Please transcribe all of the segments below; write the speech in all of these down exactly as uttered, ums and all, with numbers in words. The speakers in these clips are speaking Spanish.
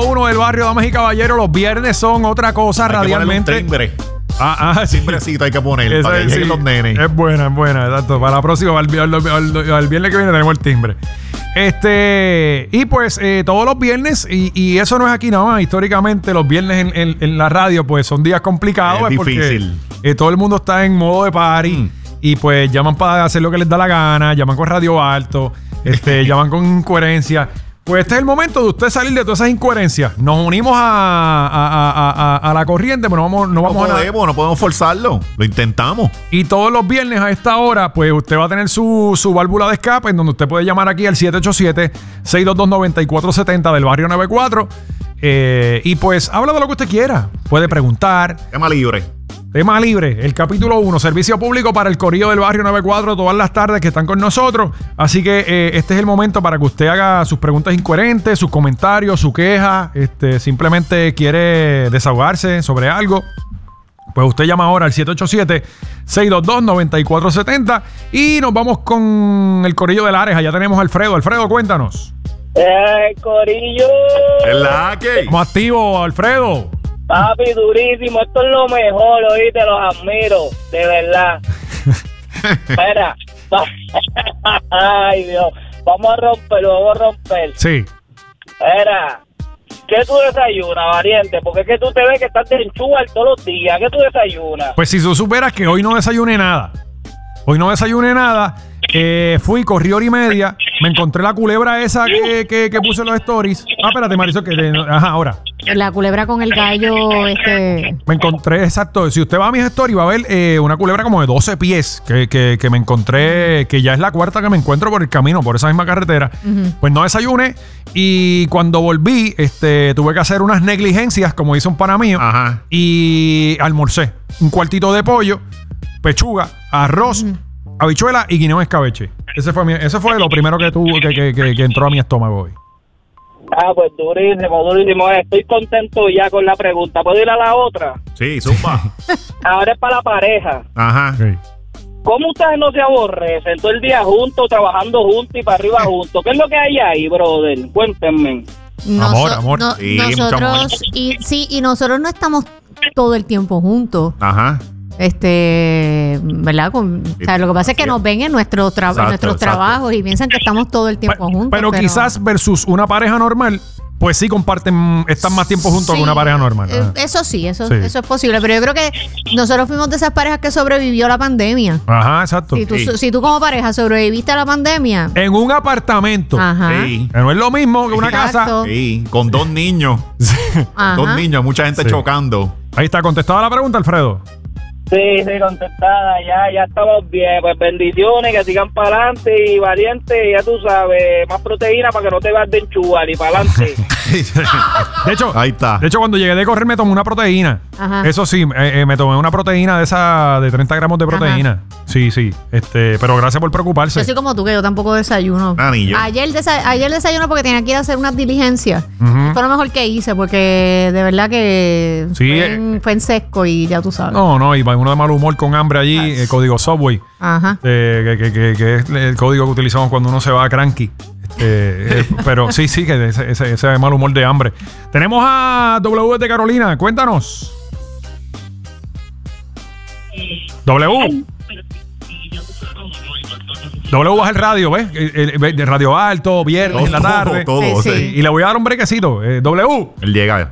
uno del barrio, damas y caballeros. Los viernes son otra cosa hay radialmente. Que timbre. Ah, ah, sí. Timbrecito hay que poner Esa para que es, lleguen sí. los nenes. Es buena, es buena. Exacto. Para la próxima, al, al, al, al viernes que viene tenemos el timbre. Este, y pues eh, todos los viernes, y, y eso no es aquí nada más, históricamente los viernes en, en, en la radio pues son días complicados. Es porque difícil. eh, todo el mundo está en modo de party mm. y pues llaman para hacer lo que les da la gana, llaman con radio alto, este, llaman con incoherencia. Pues este es el momento de usted salir de todas esas incoherencias. Nos unimos a, a, a, a, a la corriente, pero no vamos, no vamos no a podemos, no podemos forzarlo. Lo intentamos. Y todos los viernes a esta hora, pues usted va a tener su, su válvula de escape, en donde usted puede llamar aquí al siete ocho siete, seis dos dos, nueve cuatro siete cero del barrio noventa y cuatro. Eh, y pues habla de lo que usted quiera. Puede preguntar. Tema libre. Tema libre, el capítulo uno, servicio público para el corillo del barrio noventa y cuatro todas las tardes que están con nosotros. Así que eh, este es el momento para que usted haga sus preguntas incoherentes, sus comentarios, su queja, este, simplemente quiere desahogarse sobre algo. Pues usted llama ahora al siete ocho siete, seis dos dos, nueve cuatro siete cero y nos vamos con el corillo de Lares. Allá tenemos a Alfredo. Alfredo, cuéntanos. ¡Eh, corillo! ¿Es la que? ¿Cómo activo, Alfredo? Papi, durísimo, esto es lo mejor, oíste, los admiro, de verdad. Espera, ay Dios, vamos a romper, vamos a romper. Sí. Espera, ¿qué tú desayunas, variante? Porque es que tú te ves que estás de enchual todos los días, ¿qué tú desayunas? Pues si tú superas que hoy no desayuné nada, hoy no desayuné nada, eh, fui, corrí hora y media, me encontré la culebra esa que, que, que puse en los stories. Ah, espérate, Marisol, que ajá, ahora. La culebra con el gallo, este... Me encontré, exacto. Si usted va a mis stories, va a ver eh, una culebra como de doce pies que, que, que me encontré, que ya es la cuarta que me encuentro por el camino, por esa misma carretera. Uh-huh. Pues no desayuné y cuando volví, este, tuve que hacer unas negligencias, como dice un pana mío, Ajá. y almorcé un cuartito de pollo, pechuga, arroz, uh-huh. habichuela y guineo en escabeche. Ese fue, mi, ese fue lo primero que, tuvo, que, que, que, que entró a mi estómago hoy. Ah, pues durísimo, durísimo. Estoy contento ya con la pregunta. ¿Puedo ir a la otra? Sí, zumba. Ahora es para la pareja. Ajá. Sí. ¿Cómo ustedes no se aborrecen todo el día juntos, trabajando juntos y para arriba juntos? ¿Qué es lo que hay ahí, brother? Cuéntenme. Noso- amor, amor. no- Sí, mucho amor. nosotros, y, sí, y nosotros no estamos todo el tiempo juntos. Ajá. Este, ¿verdad? Con, o sea, lo que pasa es que nos ven en, nuestro tra- Exacto, en nuestros exacto. trabajos y piensan que estamos todo el tiempo Pero, juntos. pero quizás versus una pareja normal, pues sí comparten, están más tiempo juntos Sí, que una pareja normal. eh, Ajá. Eso sí, eso, Sí. eso es posible. Pero yo creo que nosotros fuimos de esas parejas que sobrevivió la pandemia. Ajá, exacto. Si tú, Sí. si tú como pareja sobreviviste a la pandemia. En un apartamento. Ajá. Sí. Que no es lo mismo que una Exacto. casa. Sí, con dos niños. Ajá. Dos niños, mucha gente Sí. chocando. Ahí está contestada la pregunta, Alfredo. Sí, sí, contestada, ya, ya estamos bien. Pues bendiciones, que sigan para adelante y valiente, ya tú sabes, más proteína para que no te vas de enchuar y para adelante. De hecho, Ahí está. de hecho, cuando llegué de correr me tomé una proteína. Ajá. Eso sí, eh, eh, me tomé una proteína de esa de treinta gramos de proteína. Sí, sí. Este, pero gracias por preocuparse. Yo soy como tú, que yo tampoco desayuno. Ah, ni yo. Ayer, desa- ayer desayuno porque tenía que ir a hacer unas diligencias. Ujú. Fue lo mejor que hice, porque de verdad que Sí, fue, eh, en, fue en sesco y ya tú sabes. No, no, y va uno de mal humor con hambre allí, el código Subway, Ajá. eh, que, que- que- que es el código que utilizamos cuando uno se va a cranky. Este, eh, pero sí, sí, que ese, ese, ese mal humor de hambre. Tenemos a W de Carolina, cuéntanos. W. W baja el radio, ¿ves? El- el- De radio alto, viernes, en la Todo, tarde. todo, Sí, sí. sí. Y le voy a dar un brequecito. Eh, W. Él llega.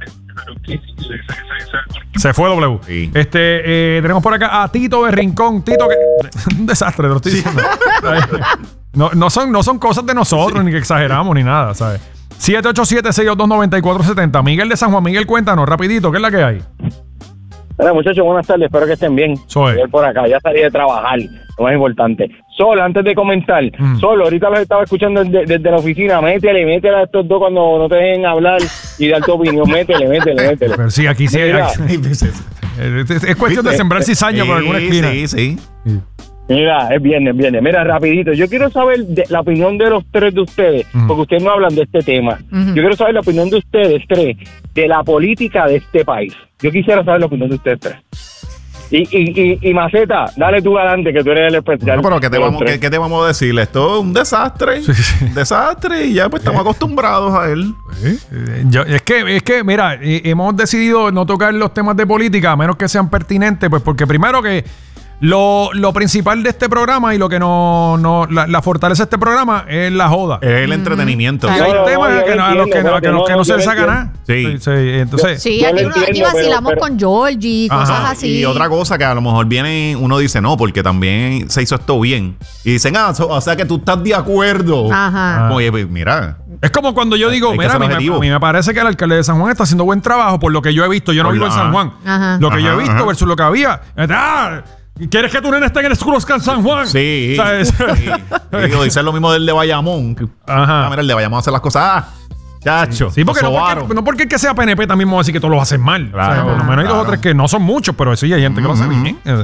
Se fue W. Sí. Este, eh, tenemos por acá a Tito de Rincón. Tito, que. Un desastre, te lo estoy diciendo. No, no, son, no son cosas de nosotros, ni que exageramos, ni nada, ¿sabes? siete ocho siete, seis dos dos, nueve cuatro siete cero. Miguel de San Juan. Miguel, cuéntanos rapidito, ¿qué es la que hay? Hola muchachos, buenas tardes, espero que estén bien. Soy. Miguel por acá, ya salí de trabajar, lo más importante. Solo, antes de comentar, Mm. solo, ahorita los estaba escuchando desde, desde la oficina, métele, métele a estos dos cuando no te dejen hablar y dar tu opinión, métele, métele, métele. Pero sí, aquí sí hay. Mira. Es, es- es cuestión de sembrar cizaña por alguna esquina. Sí, sí. Mira, es viernes, viernes. Mira, rapidito, yo quiero saber de, la opinión de los tres de ustedes, Mm. porque ustedes no hablan de este tema. Ujú. Yo quiero saber la opinión de ustedes tres de la política de este país. Yo quisiera saber la opinión de ustedes tres. Y, y, y, y Maceta, dale tú adelante, que tú eres el especial. No, pero ¿qué te, vamos, ¿qué, ¿qué te vamos a decir? Esto es un desastre. Sí, sí. Un desastre y ya pues estamos acostumbrados a él. Eh, yo- es que, es que, mira, eh, hemos decidido no tocar los temas de política, a menos que sean pertinentes, pues porque primero que lo, lo principal de este programa y lo que no, no la, la fortalece de este programa es la joda. Es el entretenimiento. Y Claro. hay No, no, temas yo que, no- a los que, no- entiendo, que no, que no no, se yo le saca entiendo. nada. Sí. Sí, entonces, Sí, Yo aquí, lo uno- aquí entiendo, vacilamos pero- con Georgie y cosas Ajá, así. y otra cosa que a lo mejor viene, uno dice no, porque también se hizo esto bien. Y dicen, ah, so- o sea que tú estás de acuerdo. Ajá. Como, Oye, pues, mira, es como cuando yo digo, Hay que mira, a ser mí, me, objetivo. a mí me parece que el alcalde de San Juan está haciendo buen trabajo por lo que yo he visto. Yo no Por vivo en la- San Juan. Ajá. Lo que yo he Ajá, visto ajá. versus lo que había. Ah, ¿quieres que tu nene esté en el School of San Juan? sí. ¿Sabes? sí. Digo, dicen lo mismo del de Bayamón. que- Ajá. Ah, mira, el de Bayamón hace las cosas. Ah, chacho. Sí, porque lo no porque, sobaron. no porque el que sea P N P también vamos a decir que todos los hacen mal. Claro, O sea, por lo menos hay dos o claro. tres que no son muchos, pero sí hay gente que lo hace bien. Eh,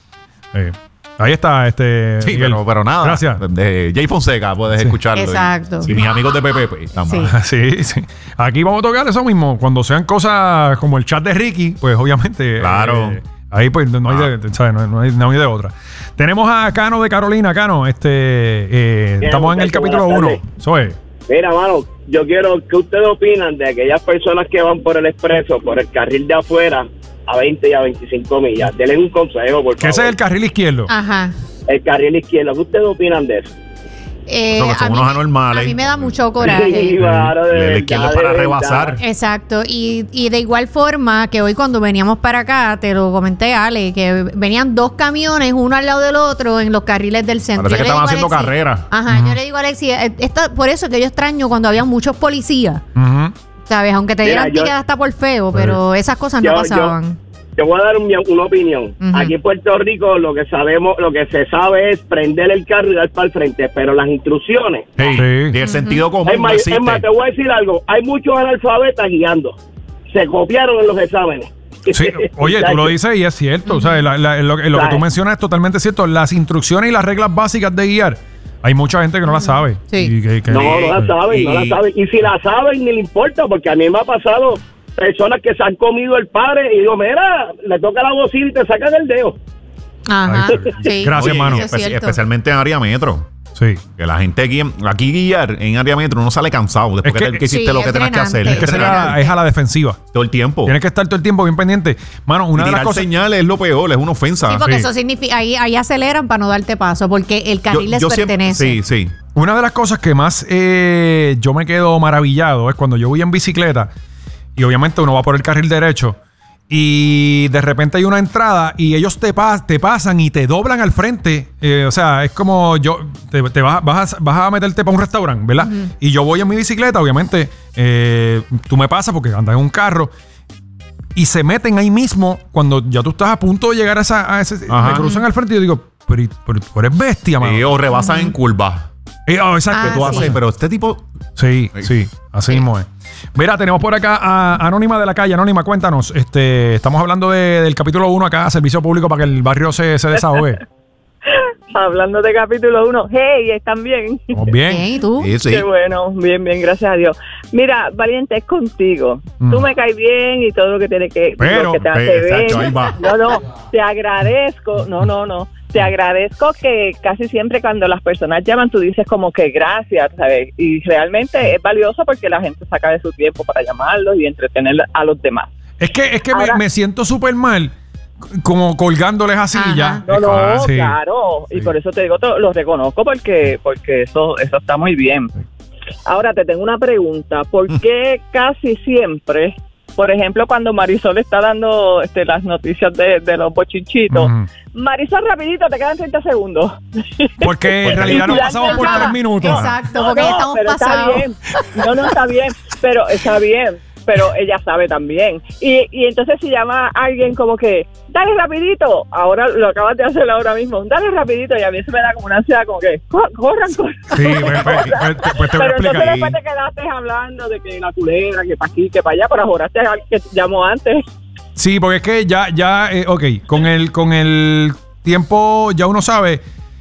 eh, ahí está, este. Sí, Miguel. pero, pero nada. Gracias. De Jay Fonseca puedes escucharlo. y- Exacto. Y, mis amigos de P P P. también. Sí. Sí, sí. Aquí vamos a tocar eso mismo. Cuando sean cosas como el chat de Ricky, pues obviamente. Claro. eh, ahí pues no hay, de, ¿sabes? No, no hay, no hay de otra. Tenemos a Cano de Carolina. Cano, este. eh, estamos en el muchachos, capítulo buenas uno. tardes. Eso es. Mira, mano, yo quiero que ustedes opinan de aquellas personas que van por el expreso, por el carril de afuera, a veinte y a veinticinco millas. Denle un consejo, por Que favor. ese es el carril izquierdo. Ajá. El carril izquierdo. ¿Qué ustedes opinan de eso? Eh, Eso que son a mí unos me- anormales. A mí me da mucho Sí, coraje. claro, de El verdad, izquierdo de para verdad. rebasar. Exacto, y, y de igual forma que hoy cuando veníamos para acá, te lo comenté Ale, que venían dos camiones uno al lado del otro en los carriles del centro. Parece que Yo le estaban digo a haciendo Alexis- carrera. Ajá, yo le digo a Alexis, eh, esta- por eso que yo extraño cuando había muchos policías, Ujú. ¿sabes? Aunque te Mira, dieran yo- ticket hasta por feo, pero esas cosas no Yo- pasaban. Te voy a dar un- una opinión. Ujú. Aquí en Puerto Rico lo que sabemos, lo que se sabe es prender el carro y dar para el frente, pero las instrucciones. Sí. Sí. Y el sentido común Es no más, es existe. más, te voy a decir algo. Hay muchos analfabetas guiando. Se copiaron en los exámenes. Sí, oye, tú lo dices y es cierto. O sea, la- la- lo, lo que tú ¿Sabes? mencionas es totalmente cierto. Las instrucciones y las reglas básicas de guiar, hay mucha gente que no las sabe. Sí. Y que- que- No, no la saben, y- no la saben. Y si la saben, ni le importa, porque a mí me ha pasado personas que se han comido el padre y digo, mira, le toca la bocina y te sacan el dedo. Ajá, Ay, sí. Gracias, Oye, hermano. Eso es espe- cierto. especialmente en área metro. Sí. Que la gente aquí, aquí guiar en área metro uno sale cansado después Es que- que, que hiciste sí, lo que es tenías que hacer. drenante. Es que se Entrenante. la- es a la defensiva. todo el tiempo. Tienes que estar todo el tiempo bien pendiente. Mano, una y de las tirar cosas. señales es lo peor, es una ofensa. Sí, porque Sí. eso significa, ahí, ahí aceleran para no darte paso, porque el carril les siempre- pertenece. sí, sí. Una de las cosas que más eh, yo me quedo maravillado es cuando yo voy en bicicleta y obviamente uno va por el carril derecho y de repente hay una entrada y ellos te, pas- te pasan y te doblan al frente. Eh, o sea, es como yo, te, te vas, vas, a, vas a meterte para un restaurante, ¿verdad? Y yo voy en mi bicicleta, obviamente, eh, tú me pasas porque andas en un carro. Y se meten ahí mismo cuando ya tú estás a punto de llegar a, esa, a ese... Ajá. Me cruzan al frente y yo digo, pero, pero tú eres bestia, mano. Sí, o rebasan en curvas. Eh, oh, exacto. Ah, Tú sí. haces, pero este tipo. Sí, sí, así mismo es. Mira, tenemos por acá a Anónima de la Calle. Anónima, cuéntanos. Este, estamos hablando de- del capítulo uno acá, servicio público para que el barrio se, se desahogue. Hablando de capítulo uno, hey, ¿están bien? ¿Estamos bien? Bien, ¿y tú? Sí, sí. Qué bueno, bien, bien, gracias a Dios. Mira, Valiente, es contigo. Mm. Tú me caes bien y todo lo que tiene que, Pero, lo que te eh, hace exacto, ahí bien. va. No, no, te agradezco, no, no, no. Te agradezco que casi siempre cuando las personas llaman tú dices como que gracias, ¿sabes? Y realmente es valioso porque la gente saca de su tiempo para llamarlos y entretener a los demás. Es que, es que me- Ahora- me, siento súper mal como colgándoles así Ajá. ya. No, no, Ah, sí. claro, y Sí. por eso te digo, to- lo reconozco porque porque eso eso está muy bien. Ahora te tengo una pregunta, ¿por qué casi siempre, por ejemplo, cuando Marisol está dando este, las noticias de, de los bochinchitos, Ujú. Marisol, rapidito, te quedan treinta segundos? Porque en realidad nos pasamos por tres minutos. Exacto, No, porque no, estamos pero está pasados. bien. No, no, está bien, pero está bien, pero ella sabe también. Y, y entonces si llama a alguien como que, dale rapidito, ahora lo acabas de hacer ahora mismo, dale rapidito, y a mí se me da como una ansiedad, como que, "Co- corran, corran. Sí, pues, pues, pues, pues te voy a Pero entonces explicar. después te quedaste hablando de que la culebra, que para aquí, que para allá, pero juraste al que llamó antes. Sí, porque es que ya, ya, eh, ok, con el, con el tiempo ya uno sabe,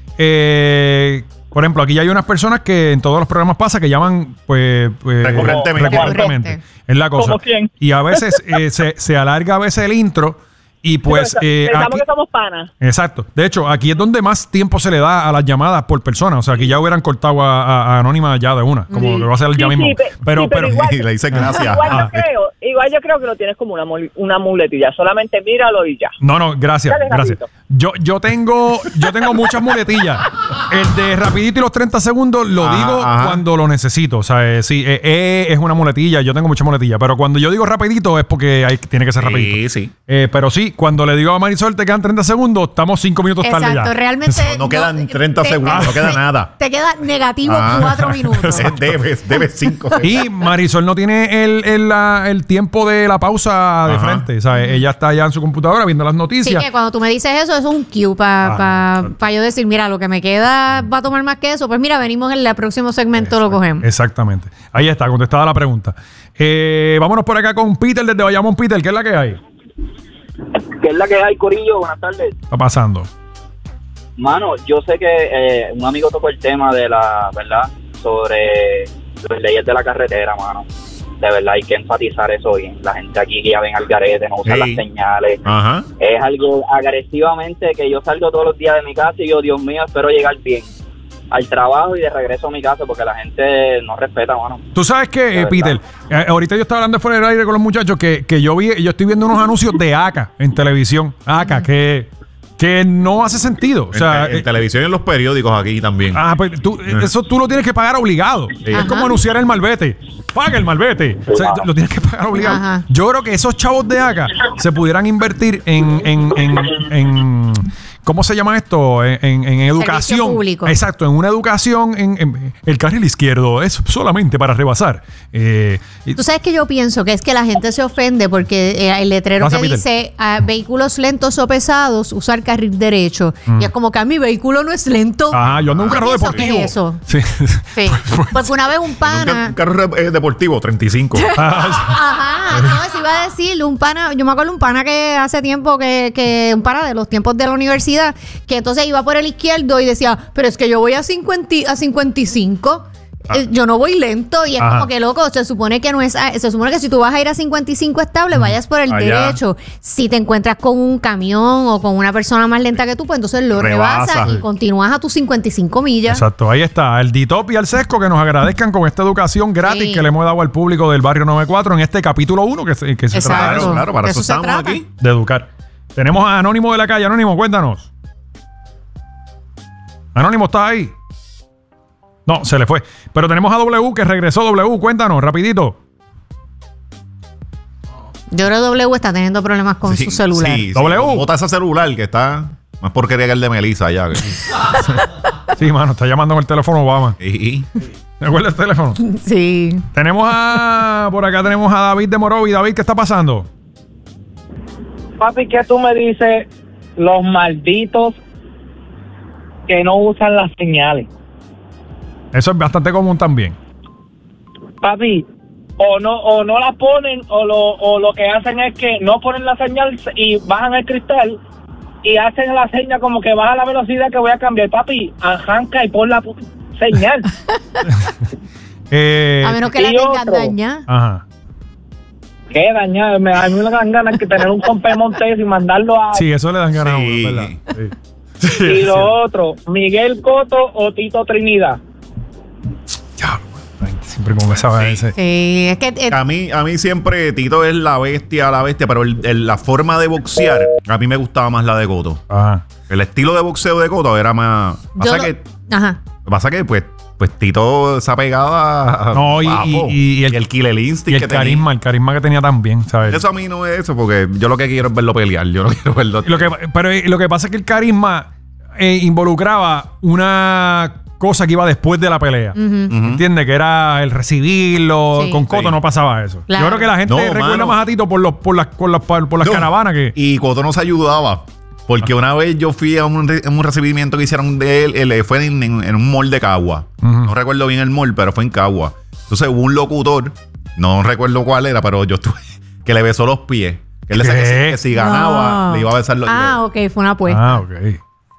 eh, por ejemplo, aquí ya hay unas personas que en todos los programas pasa que llaman, pues, pues, Recurrentemente. recurrentemente. Recurrente. Es la cosa. ¿Como quién? Y a veces eh, se, se alarga a veces el intro Y pues... Sí, eh, pensamos aquí- que somos panas. Exacto. De hecho, aquí es donde más tiempo se le da a las llamadas por persona. O sea, aquí ya hubieran cortado a, a- a Anónima ya de una, como lo va a hacer Sí, ya sí, mismo. pe- pero, sí, pero pero, igual- Y le dicen gracias. Igual Ah, yo creo, igual yo creo que lo tienes como una, mul- una muletilla. Solamente míralo y ya. no, no, gracias, Dale, gracias. rapidito. Yo, yo tengo, yo tengo muchas muletillas. El de rapidito y los treinta segundos lo Ajá, digo ajá. cuando lo necesito. O sea, eh, sí, eh, eh, es una muletilla. Yo tengo muchas muletillas. Pero cuando yo digo rapidito es porque hay, tiene que ser rapidito. Sí, sí. Eh, pero sí, cuando le digo a Marisol te quedan treinta segundos, estamos cinco minutos tarde Exacto, ya. realmente. No quedan treinta segundos, no queda nada. Te queda negativo Ah. cuatro minutos. Eh, Debes, debes cinco. Y Marisol no tiene el, el, la- el tiempo de la pausa de Ajá. frente. O sea, ella está allá en su computadora viendo las Sí, noticias. que cuando tú me dices eso, eso es un cue para Ah, pa, pa yo decir, mira, lo que me queda va a tomar más que eso. Pues mira, venimos en el próximo segmento, lo cogemos. Exactamente. Ahí está, contestada la pregunta. Eh, vámonos por acá con Peter desde Bayamón. Peter, ¿qué es la que hay? ¿Qué es la que hay, Corillo? Buenas tardes. Está pasando. Mano, yo sé que eh, un amigo tocó el tema de la, ¿verdad? Sobre las leyes de la carretera, mano. De verdad, hay que enfatizar eso bien. La gente aquí que ya ven al garete, no usa Sí. las señales. Ajá. Es algo agresivamente que yo salgo todos los días de mi casa y yo, Dios mío, espero llegar bien al trabajo y de regreso a mi casa porque la gente no respeta, mano. Tú sabes que, De eh, Peter, eh, ahorita yo estaba hablando fuera del aire con los muchachos que, que yo vi, yo estoy viendo unos anuncios de A C A en televisión. A C A, que, que no hace sentido. O sea, en, en eh, televisión y en los periódicos aquí también. ah, pues, tú- eso tú lo tienes que pagar obligado. Es Ajá. como anunciar el malvete. Paga el malvete. O sea, lo tienes que pagar obligado. Ajá. Yo creo que esos chavos de acá se pudieran invertir en, en, en, en- ¿cómo se llama esto? En, en- en educación. público. Exacto, en una educación en, en- el carril izquierdo es solamente para rebasar. Eh, y- Tú sabes que yo pienso que es que la gente se ofende porque eh, el letrero Gracias, que Peter. dice ah, vehículos lentos o pesados, usar carril derecho. Y es como que a mi vehículo no es lento. ah, yo ando en un ¿Qué carro es eso? deportivo. ¿Qué es eso? Sí. Sí. Porque una vez un Un, ca- pana. un carro eh, deportivo, treinta y cinco. Ajá, no, eso iba a decir, un pana, yo me acuerdo un pana que hace tiempo que, que un pana de los tiempos de la universidad, que entonces iba por el izquierdo y decía, pero es que yo voy a cincuenta, a cincuenta y cinco. eh, Yo no voy lento y es Ajá. como que loco, se supone que no es, ah, se supone que si tú vas a ir a cincuenta y cinco estable, vayas por el Allá. derecho. Si te encuentras con un camión o con una persona más lenta que tú, pues entonces lo Rebasa. rebasas y continúas a tus cincuenta y cinco millas. Exacto, ahí está. El D-Top y al Sesco que nos agradezcan con esta educación gratis Sí. que le hemos dado al público del Barrio noventa y cuatro en este capítulo uno que se, que se Exacto. trata de eso, Claro, claro, para De eso, eso se estamos trata. aquí. de educar. Tenemos a Anónimo de la calle. Anónimo, cuéntanos. Anónimo, ¿está ahí? No, se le fue. Pero tenemos a W que regresó. W, cuéntanos, rapidito. Yo creo que W está teniendo problemas con Sí, su celular. Sí, sí. W. Bota ese celular que está más porquería que el de Melissa ya. que- Sí, mano, está llamando con el teléfono Obama. Y- ¿Te acuerdas el teléfono? Sí. Tenemos a... Por acá tenemos a David de Morovi. David, ¿qué está pasando? Papi, ¿qué tú me dices? Los malditos que no usan las señales. Eso es bastante común también. Papi, o no o no la ponen o lo o lo que hacen es que no ponen la señal y bajan el cristal y hacen la señal como que baja la velocidad que voy a cambiar. Papi, arranca y pon la pu- señal. Eh, A menos que la y tengan otro. dañada. Ajá. Qué dañado. Me, a mí me dan ganas que tener un compe Montes y mandarlo a... Sí, eso le dan ganas a uno, Sí. ¿verdad? Sí. Sí, Y sí. lo otro, Miguel Cotto o Tito Trinidad. Diablo, man. Siempre como esa Sí. ese. Sí, es que eh, A mí, a mí siempre Tito es la bestia, la bestia, pero el- el- la forma de boxear, a mí me gustaba más la de Cotto. Ajá. El estilo de boxeo de Cotto era más. yo Pasa lo- que, Ajá. pasa que pues, pues Tito se ha pegado a. No, y- guapo. y- y- y el- el killer instinct Y el que tenía. carisma, el carisma que tenía también, ¿sabes? Eso a mí no es eso, porque yo lo que quiero es verlo pelear. Yo no quiero verlo. Lo que, pero eh, lo que pasa es que el carisma eh, involucraba una cosa que iba después de la pelea. Ujú. Ujú. ¿Entiendes? Que era el recibirlo. Sí. Con Cotto Sí. no pasaba eso. Claro. Yo creo que la gente No, recuerda mano. más a Tito por, los, por las, por las, por las No. caravanas que... Y Cotto nos ayudaba. Porque una vez yo fui a un, re- un recibimiento que hicieron de él, él fue en, en- en un mall de Cagua. Ujú. No recuerdo bien el mall, pero fue en Cagua. Entonces hubo un locutor, no recuerdo cuál era, pero yo estuve, que le besó los pies. Que él decía que si, ¿Qué? que si ganaba, No. le iba a besar los Ah, ok, fue una apuesta. Ah, ok.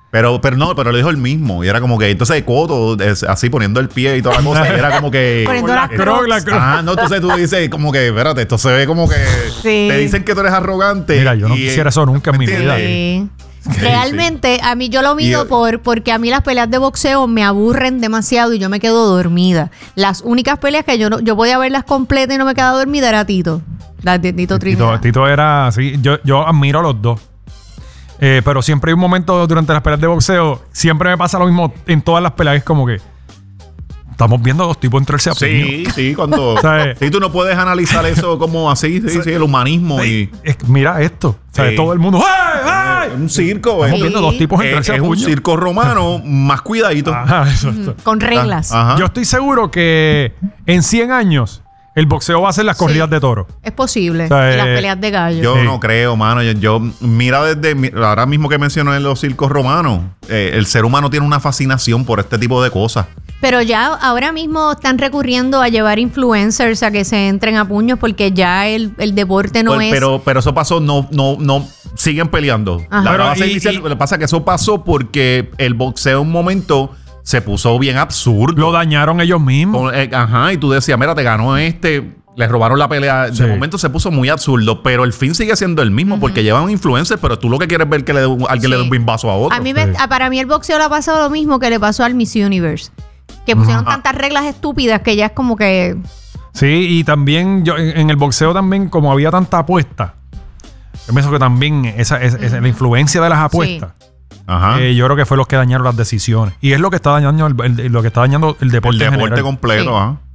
Pero, pero no, pero lo dijo el mismo. Y era como que, entonces Coto, es, así poniendo el pie y toda la cosa, y era como que. Poniendo las Crocs, la Crocs. Ah, no, entonces tú dices como que, espérate, esto se ve como que Sí. te dicen que tú eres arrogante. Mira, yo no y, quisiera eso nunca en mi ¿entiendes? vida. Sí. Realmente, a mí yo lo mido Y- por porque a mí las peleas de boxeo me aburren demasiado y yo me quedo dormida. Las únicas peleas que yo no, yo podía verlas completas y no me quedaba dormida era Tito. La de Tito Tito, Trinidad. Tito era así. Yo, yo admiro a los dos. Eh, pero siempre hay un momento durante las peleas de boxeo. Siempre me pasa lo mismo en todas las peleas. Es como que estamos viendo a dos tipos entrarse a puño. Sí, sí, cuando. ¿Sabes? Sí, tú no puedes analizar eso como así, sí, sí, el humanismo y. Es- mira esto. O sea, Sí. todo el mundo. ¡Ay, ay! Es un circo, Estamos es, viendo dos tipos es- entrarse es a un puño. circo romano más cuidadito. Ajá, eso, eso. Con reglas. Ajá. Yo estoy seguro que en cien años el boxeo va a ser las corridas Sí. de toro. Es posible. O sea, y las eh, peleas de gallo. Yo Sí. no creo, mano. Yo, yo- mira desde mi- ahora mismo que mencionó en los circos romanos, eh, el ser humano tiene una fascinación por este tipo de cosas. Pero ya ahora mismo están recurriendo a llevar influencers a que se entren a puños porque ya el, el deporte no Pues, es... pero, pero eso pasó, no, no, no, siguen peleando. Ajá. La Pero base y- inicial, y- lo que pasa es que eso pasó porque el boxeo en un momento se puso bien absurdo. Lo dañaron ellos mismos. Con- eh, ajá, y tú decías, mira, te ganó este, le robaron la pelea. Sí. De momento se puso muy absurdo, pero el fin sigue siendo el mismo porque llevan influencers, pero tú lo que quieres ver que le dé un- alguien le dé un Sí. bimbazo a otro. A mí me, Sí. a- para mí el boxeo le ha pasado lo mismo que le pasó al Miss Universe. Que pusieron Ajá. tantas reglas estúpidas que ya es como que... Sí, y también yo, en, en el boxeo también, como había tanta apuesta, yo pienso que también esa, esa- esa- la influencia de las apuestas, Ajá. eh, yo creo que fue los que dañaron las decisiones. Y es lo que está dañando el, el- lo que está dañando el deporte, el en deporte general. completo, Sí. ajá.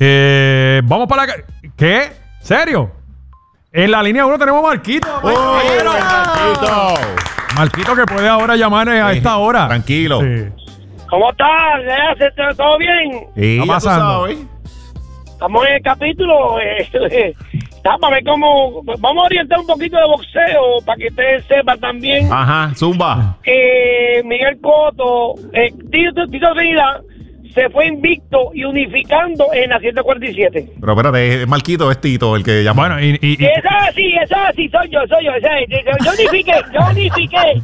Eh, vamos para la... ca- ¿Qué? ¿Serio? En la línea uno tenemos a Marquito. ¡Oye, Marquito! Marquito que puede ahora llamar eh, a esta hora. Tranquilo. Sí. ¿Cómo estás? ¿Qué haces? ¿Todo bien? Sí, Está ya tú pasando. sabes. Estamos en el capítulo. Eh, vamos a ver cómo. Vamos a orientar un poquito de boxeo para que ustedes sepan también. Ajá, zumba. Que Miguel Cotto, eh, Tito, Tito Trinidad, se fue invicto y unificando en la ciento cuarenta y siete. Pero espérate, es Marquito, es Tito el que llama. Bueno, y, y- y- Esa sí, esa sí, soy yo, soy yo. Esa, es, yo unifiqué, yo unifiqué,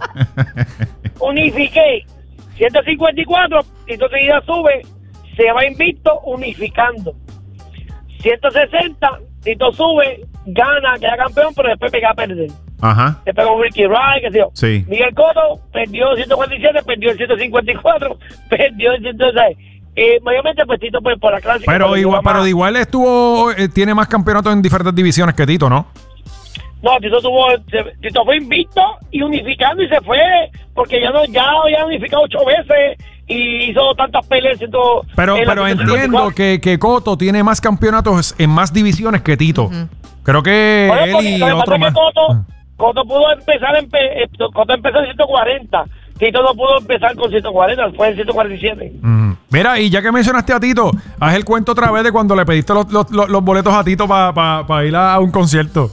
unifiqué. ciento cincuenta y cuatro, Tito Trinidad sube, se va invicto unificando. ciento sesenta, Tito sube, gana, queda campeón, pero después pega a perder. Ajá. Se pegó Ricky Wright, qué sé yo. Sí. Miguel Cotto perdió el ciento cuarenta y siete, perdió el ciento cincuenta y cuatro, perdió el ciento seis. Eh, mayormente, pues Tito, pues por la clásica. pero pues, igual, lleva pero más. de igual estuvo, eh, tiene más campeonatos en diferentes divisiones que Tito, ¿no? No, Tito tuvo, se- Tito fue invicto y unificando y se fue, porque ya no, ya había unificado ocho veces y hizo tantas peleas y todo. Pero, en la pero ciento entiendo cincuenta y cuatro. que, que Cotto tiene más campeonatos en más divisiones que Tito. Creo que Oye, él porque y lo que pasa otro es que más. Cotto, Cotto pudo empezar en, pe- eh, Cotto empezó en ciento cuarenta, Tito no pudo empezar con ciento cuarenta, fue en ciento cuarenta y siete. Mm. Mira, y ya que mencionaste a Tito, haz el cuento otra vez de cuando le pediste los, los- los- los boletos a Tito para ir a un concierto.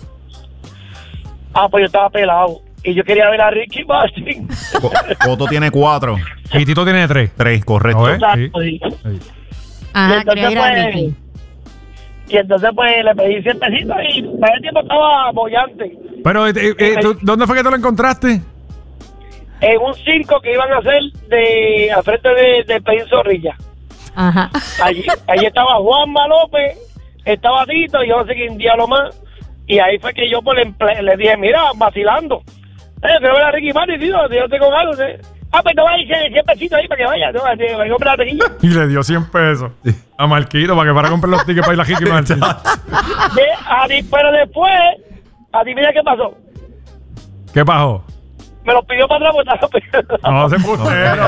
Ah, pues yo estaba pelado y yo quería ver a Ricky Martin. Co- Coto tiene cuatro. Y Tito tiene tres. Tres, correcto. ¿No ves? Exacto, Sí. sí. Sí. Ajá, Y entonces, quería ir a pues, Ricky. Y entonces pues le pedí cien pesitos y para el tiempo estaba bollante. Pero, eh, eh, eh, ¿tú- ¿dónde fue que te lo encontraste? En un circo que iban a hacer de al frente de, de Pedín Zorrilla. Ajá. Allí, allí estaba Juanma López, estaba Tito y yo no sé quién diablo más. Y ahí fue que yo pues, le, emple- le dije, mira, vacilando. Eh, quiero ver a Ricky Martin, tío, yo tengo algo. ¿sí? Ah, pues te voy a decir cien pesitos ahí para que vaya. No, te voy a comprar la tequilla. Y le dio cien pesos a Marquito para que para comprar los tickets para ir a Ricky Martin. De, adi- pero después, adivina qué pasó. ¿Qué pasó? Me lo pidió para atrás porque estaba pidiendo. No, se putero.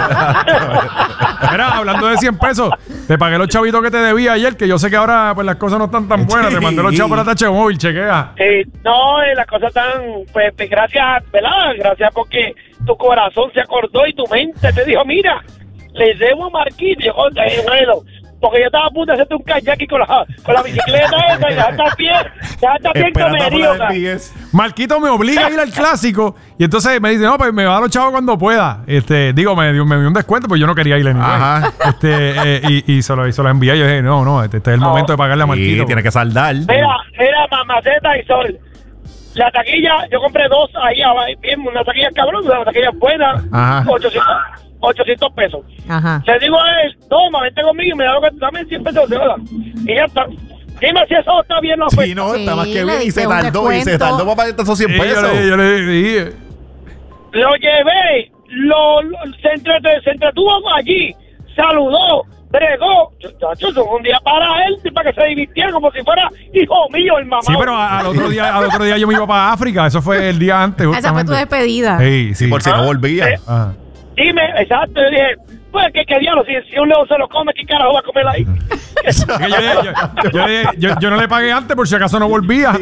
Mira, hablando de cien pesos, te pagué los chavitos que te debía ayer, que yo sé que ahora pues las cosas no están tan buenas. Te mandé los chavos para T H Móvil, chequea. Eh, no, eh, las cosas están, pues, pues, gracias, ¿verdad? Gracias porque tu corazón se acordó y tu mente te dijo, mira, le debo a Marquito. Y yo, eh, bueno, porque yo estaba a punto de hacerte un kayaki con la, con la bicicleta esa y ya está bien, ya está bien Esperando por comerío. la del P S. Marquito me obliga a ir al clásico y entonces me dice, no, pues me va a dar los chavos cuando pueda. Este, digo, me dio, me dio un descuento, pues yo no quería ir en Ajá. Este, eh, y, y se lo, y se lo envié. Yo dije, no, no, este, este es el No. momento de pagarle a Sí, Marquito. tiene que saldar. Mira, mira, mamaceta y sol. La taquilla, yo compré dos ahí, bien, una taquilla cabrón, una taquilla buena, Ajá. ochocientos pesos. Ajá. Le digo a él, toma, vente conmigo y me da lo que dame cien pesos de hora. Y ya está. Dime si eso está bien o no. Sí, no, está más que Sí, bien. le Y se hice un tardó, y se descuento. tardó para pagar esos cien Sí, yo pesos. le, yo le dije. Lo llevé, lo, lo- se, entre- se entretuvo allí, saludó, bregó. Chacho, eso fue un día para él, para que se divirtiera como si fuera hijo mío el mamá. Sí, pero a- al otro día, al otro día yo me iba para África. Eso fue el día antes. Esa fue tu justamente. despedida. Sí, sí. Por si no volvía. Eh. Ajá. Dime, exacto, yo dije, pues, ¿qué, qué diablo? Si, si un león se lo come, ¿qué carajo va a comer ahí? Es que yo, yo- yo- yo- yo- yo no le pagué antes por si acaso no volvía.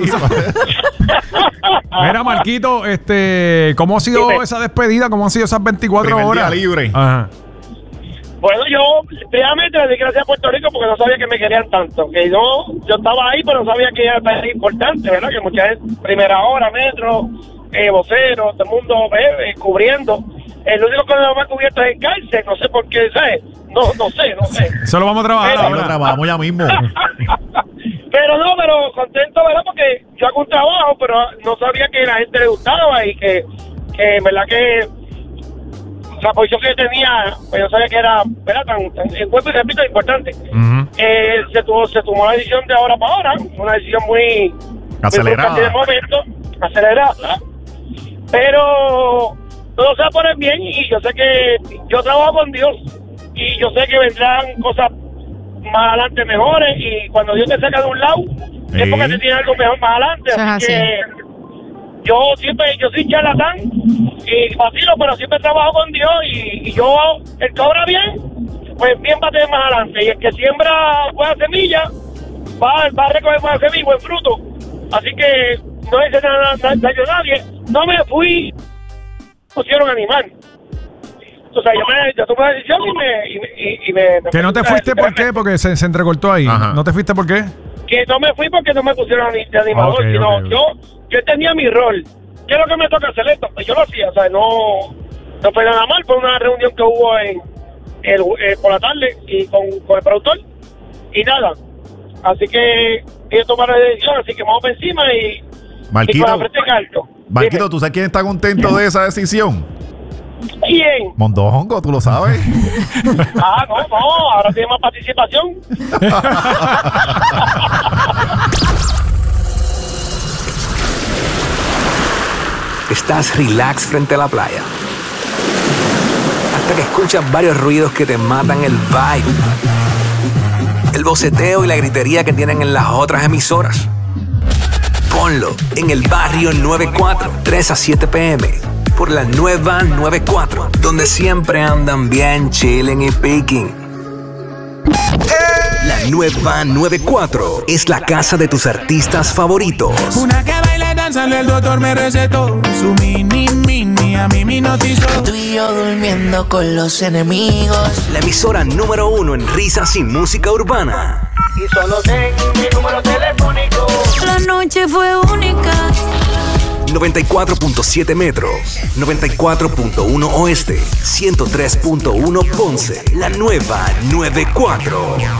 Mira, Marquito, este, ¿cómo ha sido Dime. esa despedida? ¿Cómo han sido esas veinticuatro Primer horas? día libre. Ajá. Bueno, yo, realmente le di gracias a Puerto Rico porque no sabía que me querían tanto. Que yo, yo estaba ahí, pero no sabía que era importante, ¿verdad? Que mucha gente, primera hora, metro, eh, vocero, todo el mundo eh, cubriendo. El único que no me ha cubierto es el cárcel, no sé por qué, ¿sabes? No, no sé, no sé. Eso lo vamos a trabajar Pero- Ahí lo ahora. trabajamos ya mismo. Pero no, pero contento, ¿verdad? Porque yo hago un trabajo, pero no sabía que a la gente le gustaba y que, que en verdad que la posición que yo tenía, pues yo sabía que era, ¿verdad? Tan, tan, en cuerpo y repito, importante. Ujú. Eh, se, tuvo, se tomó la decisión de ahora para ahora, una decisión muy Acelerada. muy de momento, acelerada, pero todo se va a poner bien y yo sé que yo trabajo con Dios y yo sé que vendrán cosas más adelante mejores y cuando Dios te saca de un lado es Sí. porque te tiene algo mejor más adelante, Eso es así así. que yo siempre, yo soy charlatán y vacilo, pero siempre trabajo con Dios y, y yo, el que obra bien, pues bien va a tener más adelante. Y el que siembra buena semilla, va, va a recoger buena semilla y buen fruto. Así que no hice nada, nada, daño a nadie. No me fui, pusieron animal. O sea, yo, me, yo tomé la decisión y me... Y, me- y, y me, me Que no te fuiste, ¿por qué? Porque se, se entrecortó ahí. Ajá. ¿No te fuiste por qué? Que no me fui porque no me pusieron ani- de animador, Ok, sino ok, ok. yo yo tenía mi rol. ¿Qué es lo que me toca hacer esto? Pues yo lo hacía, o sea, no, no fue nada mal, fue una reunión que hubo en el, eh, por la tarde y con, con el productor y nada. Así que ellos tomaron la decisión, así que vamos por encima y, y Marquito, con la frente en alto. Marquito, ¿tú sabes quién está contento de esa decisión? Dime, ¿quién? Mondongo, tú lo sabes. Ah, no, no, ahora tiene más participación. Estás relax frente a la playa. Hasta que escuchas varios ruidos que te matan el vibe. El boceteo y la gritería que tienen en las otras emisoras. Ponlo en el barrio noventa y cuatro, tres a siete p m por la nueva noventa y cuatro, donde siempre andan bien chilling y picking. La nueva noventa y cuatro es la casa de tus artistas favoritos. Una que baila danzando, el doctor me recetó su mini mini, a mí me hipnotizó. Tú y yo durmiendo con los enemigos. La emisora número uno en risas y música urbana. Y solo tengo mi número telefónico. La noche fue única. noventa y cuatro punto siete Metro, noventa y cuatro punto uno Oeste, ciento tres punto uno Ponce. La nueva noventa y cuatro.